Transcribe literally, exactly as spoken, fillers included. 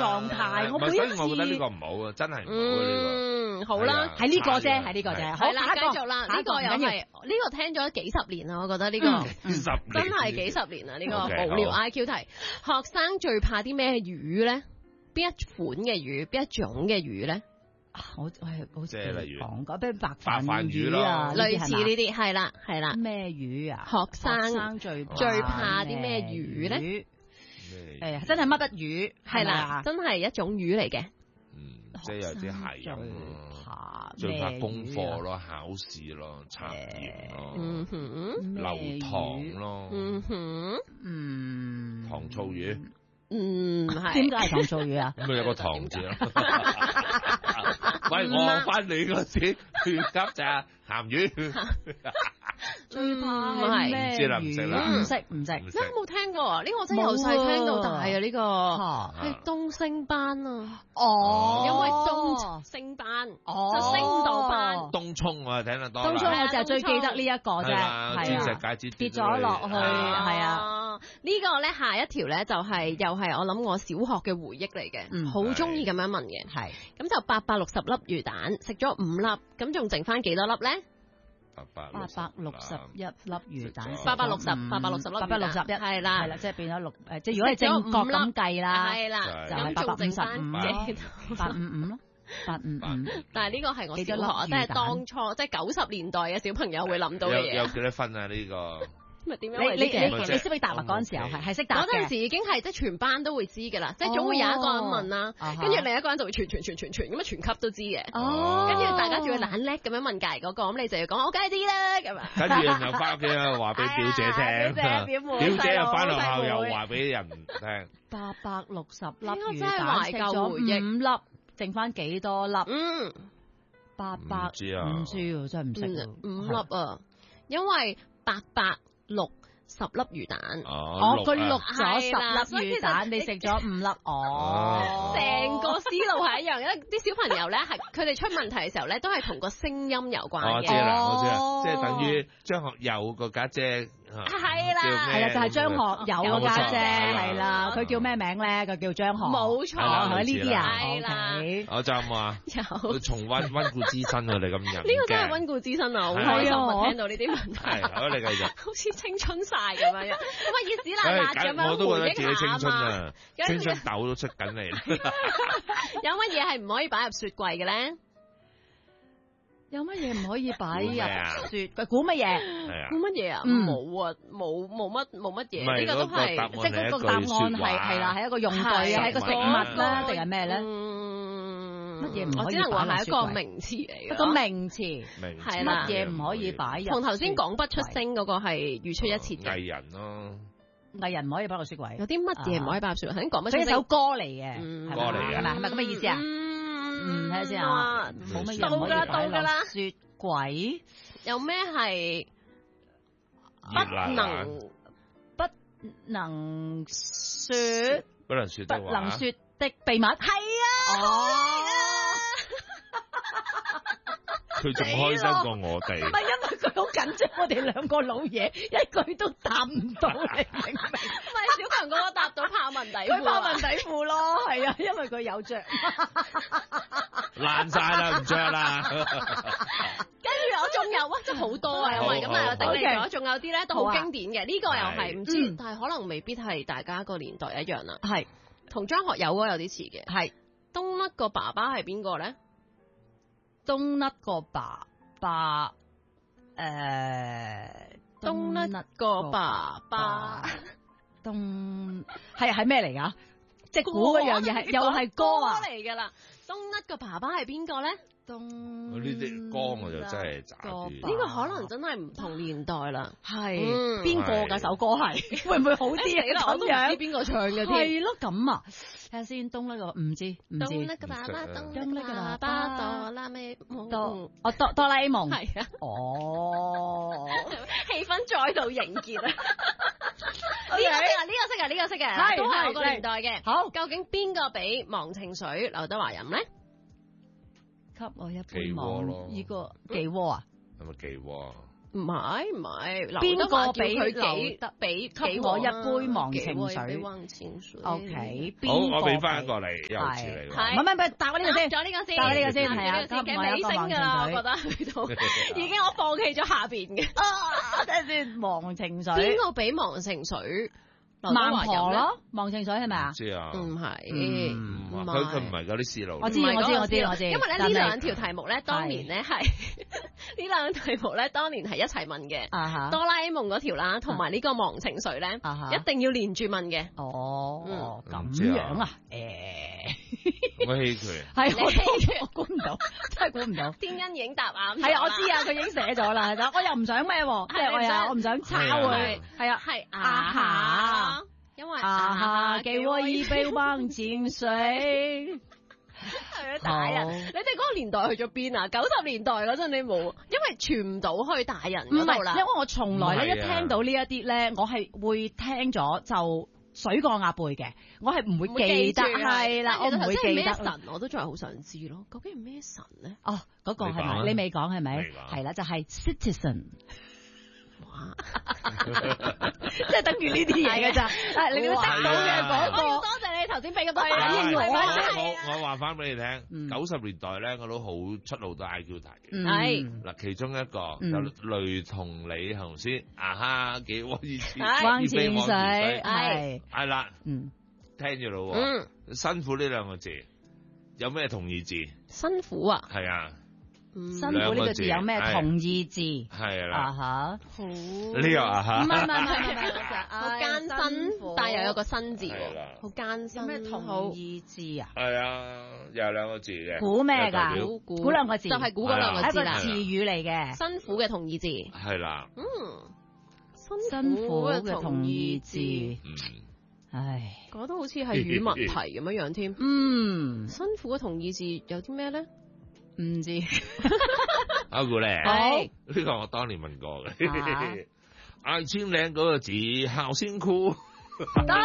狀態。我每一次， 所以我覺得呢個唔好啊，真係唔好啊呢個。 嗯，好啦， 係呢個啫，係呢個啫。好啦， 繼續啦，呢個又係呢個聽咗幾十年啦，我覺得呢個真係幾十年啦，呢個無聊 I Q 題。學生最怕啲咩魚咧？邊一款嘅魚？邊一種嘅魚咧？ 我係好似例如講過，比如白飯魚啊， 類似呢啲係啦係啦。 咩魚啊？ 學生最最怕啲咩魚咧？ 誒，真係乜得魚係啦，真係一種魚嚟嘅。 嗯，即係有啲係咁咯，最怕功課咯、考試咯、測驗咯、 嗯哼， 留堂咯， 嗯哼， 嗯， 糖醋魚。 嗯，係點解係糖醋魚啊？ 咁咪有個糖字咯。喂，我翻你嗰時亂噏咋鹹魚？ 最怕係咩魚？唔識啦，唔識唔識。 你有冇聽過？呢個真係由細聽到大啊！呢個係東星斑啊！ 哦， 因為東星斑，就升到斑。 東涌我聽得多。 東涌我就係最記得呢一個啫，係啊， 跌咗落去，係啊。 呢個咧下一條咧就係又係我諗我小學嘅回憶嚟嘅，好中意咁樣問嘅。係咁就八百六十粒魚蛋，食咗五粒，咁仲剩翻幾多粒咧？ 八百八百六十一粒魚蛋， 八百六十，八百六十粒， 八百六十一， 係啦， 係啦，即係變咗六誒，即係如果係正確咁計啦， 係啦， 就係八百五十五，八五五咯，八五五。 但係呢個係我小學，即係當初，即係九十年代嘅小朋友會諗到嘅嘢。 有幾多分啊？呢個？ 咪點樣？ 你你你你識唔識答啊？嗰陣時候係係識答嘅。 嗰陣時已經係即係全班都會知㗎啦，即係總會有一個人問啦，跟住另一個人就會傳傳傳傳傳咁啊，全級都知嘅。哦。跟住大家仲要懶叻咁樣問隔離嗰個，咁你就要講我梗係知啦咁啊。 跟住然後翻屋企啊，話俾表姐聽。表姐表妹。表姐又翻學校又話俾人聽。 八百六十粒魚蛋食咗五粒，剩翻幾多粒？嗯。八百。唔知啊。 唔知喎，真係唔識。 五粒啊，因為八百。六十粒魚蛋， 哦，佢錄咗十粒魚蛋，你食咗五粒，哦， 成個思路係一樣，因為啲小朋友咧係佢哋出問題嘅時候咧，都係同個聲音有關嘅。 我知啦，我知啦，即係等於張學友個家姐， 係啦， 係啦，就係張學友個家姐，係啦，佢叫咩名咧？佢叫張學， 冇錯， 係呢啲啊， 係啦， 我就咁話，有重溫溫故知新啊！你咁人， 呢個真係溫故知新啊！好開心啊，聽到呢啲問題， 係好，你繼續， 好似青春晒咁樣樣，乜意思啦？辣咁樣我都覺得自己青春啊， 青春痘都出緊嚟。 有乜嘢係唔可以擺入雪櫃嘅咧？ 有乜嘢唔可以擺入雪櫃？估乜嘢？ 估乜嘢啊？冇啊，冇冇乜冇乜嘢。呢個都係即係嗰個答案係係啦，係一個用具啊，係一個食物啦，定係咩咧？乜嘢唔可以擺入雪櫃？我只能話係一個名詞嚟嘅， 一個名詞係乜嘢唔可以擺入？ 同頭先講不出聲嗰個係如出一轍嘅藝人咯， 藝人唔可以擺落雪櫃。 有啲乜嘢唔可以擺入雪櫃？頭先講不出聲， 一首歌嚟嘅， 歌嚟嘅， 係咪係咪咁嘅意思啊？嗯，睇下先啊，冇乜嘢可以擺落雪櫃。 有咩係不能不能說不能說的話， 不能說的秘密？係啊， 哦， 佢仲開心過我哋。 唔係因為佢好緊張，我哋兩個老嘢一句都答唔到，你明唔明？ 唔係小強哥哥答到豹紋底褲， 佢豹紋底褲咯，係啊，因為佢有着。 爛晒啦，唔着啦。 跟住我仲有啊，真係好多啊，因為咁啊，頂你咗，仲有啲咧都好經典嘅。呢個又係唔知，但係可能未必係大家個年代一樣啦。係同張學友嗰有啲似嘅。係東甩個爸爸係邊個咧？ 東甩個爸爸，誒， 東甩個爸爸， 東係係咩嚟噶？即係估嗰樣嘢係又係歌啊嚟噶啦。東甩個爸爸係邊個咧？ 東呢啲歌我就真係渣啲。 呢個可能真係唔同年代啦。 係邊個噶首歌係？會唔會好啲啊？ 我都唔知邊個唱嘅添。 係咯，咁啊，睇下先。東甩個唔知唔知。 東甩個爸爸，東甩個爸爸，哆啦 A 夢。 哆哦哆哆啦 A 夢。 係啊。 哦。 氣氛再度凝結啊！呢個識啊，呢個識啊，呢個識嘅，都係我個年代嘅。好，究竟邊個俾忘情水劉德華飲咧？給我一杯忘，呢個忌鍋啊？ 係咪忌鍋？ 唔係唔係， 邊個俾佢幾得俾給我一杯忘情水忘情水 ？OK， 好，我俾翻一個你，又似你。 係，唔係唔係，答我呢個先， 答咗呢個先， 答呢個先，係啊， 幾尾聲㗎啦，我覺得去到已經我放棄咗下邊嘅。 啊，等陣先，忘情水。 邊個俾忘情水？ 孟婆咯，忘情水係咪啊？ 知啊， 唔係， 佢佢唔係嗰啲思路。 我知我知我知我知。 因為咧呢兩條題目咧，當年咧係呢兩題目咧，當年係一齊問嘅。哆啦 A 夢嗰條啦，同埋呢個忘情水咧，一定要連住問嘅。 哦，咁樣啊？誒， 我棄權。 係我我估唔到，真係估唔到。 天恩已經答啱。 係啊，我知啊，佢已經寫咗啦。我又唔想咩喎，即係我又我唔想抄佢。係啊， 係啊哈。因為啊哈，給我一杯忘情水，係啊，大人，你哋嗰個年代去咗邊啊？九十年代嗰陣你冇，因為傳唔到去大人嗰度啦。 因為我從來咧一聽到呢一啲咧，我係會聽咗就水過鴨背嘅，我係唔會記得，係啦，我唔會記得。 神我都仲係好想知咯，究竟係咩神咧？ 哦，嗰個係咪？你未講係咪？係啦，就係 Citizen。即係等於呢啲嘢嘅咋，你要得到嘅嗰個。多謝你頭先俾咁多反應我。 我我話翻俾你聽，九十年代咧我都好出路都 I Q 題嘅。 係嗱，其中一個就雷同你頭先啊哈幾我意思， 忘情水係係啦，嗯，聽住咯，嗯，辛苦呢兩個字有咩同義字？ 辛苦啊， 係啊。 辛苦呢個字有咩同義字？ 係啦， 啊哈， 好呢個啊哈， 唔係唔係唔係唔係， 好艱辛，但係又有個辛字喎，好艱辛。 咩同義字啊？ 係啊，又係兩個字嘅。 估咩㗎？估兩個字， 就係估嗰兩個字啦。 一個詞語嚟嘅。 辛苦嘅同義字。 係啦。 嗯， 辛苦嘅同義字。 嗯。 唉， 覺得好似係語文題咁樣樣添。 嗯。 辛苦嘅同義字有啲咩咧？ 唔知， 阿姑咧， 係呢個我當年問過嘅，愛千領嗰個字，孝先酷。